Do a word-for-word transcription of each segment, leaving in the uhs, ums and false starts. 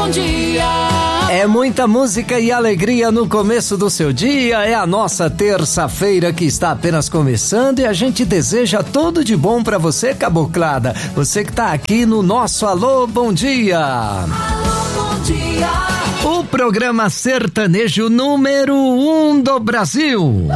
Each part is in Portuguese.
bom dia. É muita música e alegria no começo do seu dia. É a nossa terça-feira que está apenas começando e a gente deseja tudo de bom pra você, caboclada. Você que tá aqui no nosso Alô Bom Dia. Alô, bom dia. O programa sertanejo número um do Brasil.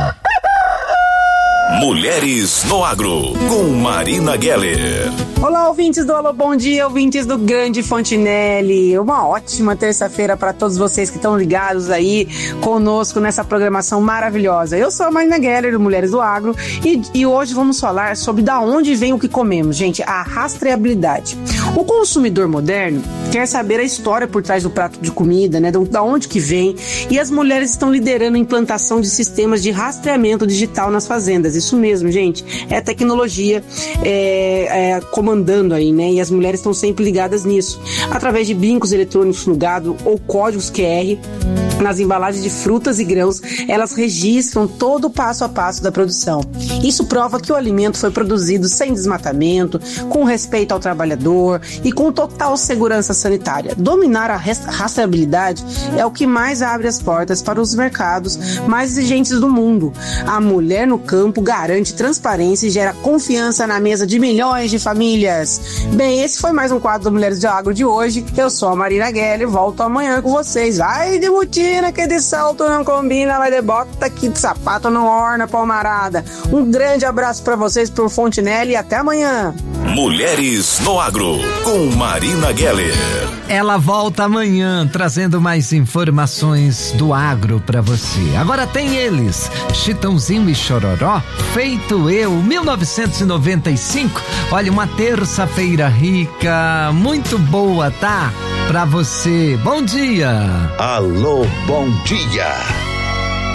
Mulheres no Agro, com Marina Geller. Olá, ouvintes do Alô Bom Dia, ouvintes do Grande Fontinelli. Uma ótima terça-feira para todos vocês que estão ligados aí conosco nessa programação maravilhosa. Eu sou a Marina Geller, do Mulheres do Agro, e, e hoje vamos falar sobre da onde vem o que comemos, gente, a rastreabilidade. O consumidor moderno quer saber a história por trás do prato de comida, né, da onde que vem, e as mulheres estão liderando a implantação de sistemas de rastreamento digital nas fazendas. Isso mesmo, gente, é tecnologia é, é, comandando aí, né? E as mulheres estão sempre ligadas nisso, através de brincos eletrônicos no gado ou códigos Q R nas embalagens de frutas e grãos. Elas registram todo o passo a passo da produção. Isso prova que o alimento foi produzido sem desmatamento, com respeito ao trabalhador e com total segurança sanitária. Dominar a rastreabilidade é o que mais abre as portas para os mercados mais exigentes do mundo. A mulher no campo garante transparência e gera confiança na mesa de milhões de famílias. Bem, esse foi mais um quadro do Mulheres do Agro de hoje. Eu sou a Marina Geller e volto amanhã com vocês. Ai de botina, que de salto não combina, vai de bota que de sapato não orna, palmarada. Um grande abraço para vocês por Fontinelli e até amanhã. Mulheres no Agro, com Marina Geller. Ela volta amanhã trazendo mais informações do agro pra você. Agora tem eles, Chitãozinho e Chororó, Feito Eu, mil novecentos e noventa e cinco. Olha, uma terça-feira rica, muito boa, tá? Pra você. Bom dia. Alô, bom dia.